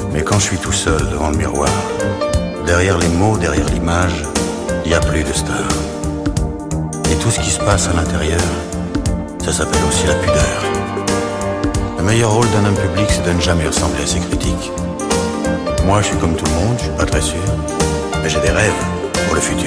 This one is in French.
Mais quand je suis tout seul devant le miroir, derrière les mots, derrière l'image, il n'y a plus de star. Et tout ce qui se passe à l'intérieur, ça s'appelle aussi la pudeur. Le meilleur rôle d'un homme public, c'est de ne jamais ressembler à ses critiques. Moi, je suis comme tout le monde, je suis pas très sûr, mais j'ai des rêves pour le futur.